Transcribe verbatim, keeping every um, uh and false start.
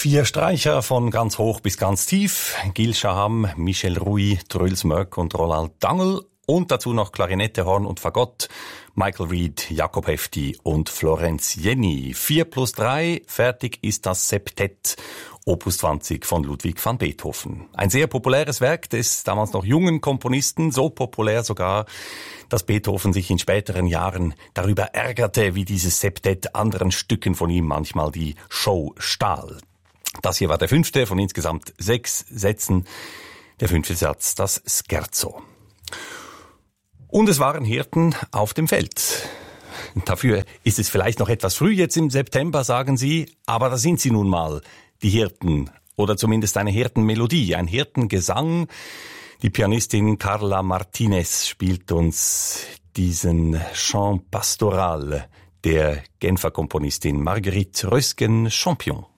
Vier Streicher von ganz hoch bis ganz tief. Gil Shaham, Michel Rouy, Truls Mörk und Roland Dangl. Und dazu noch Klarinette, Horn und Fagott. Michael Reed, Jakob Hefti und Florenz Jenny. Vier plus drei, fertig ist das Septett. Opus zwanzig von Ludwig van Beethoven. Ein sehr populäres Werk des damals noch jungen Komponisten, so populär sogar, dass Beethoven sich in späteren Jahren darüber ärgerte, wie dieses Septett anderen Stücken von ihm manchmal die Show stahl. Das hier war der fünfte von insgesamt sechs Sätzen. Der fünfte Satz, das Scherzo. Und es waren Hirten auf dem Feld. Dafür ist es vielleicht noch etwas früh jetzt im September, sagen Sie, aber da sind sie nun mal. Die Hirten, oder zumindest eine Hirtenmelodie, ein Hirtengesang. Die Pianistin Carla Martinez spielt uns diesen Chant pastoral der Genfer Komponistin Marguerite Rösgen-Champion.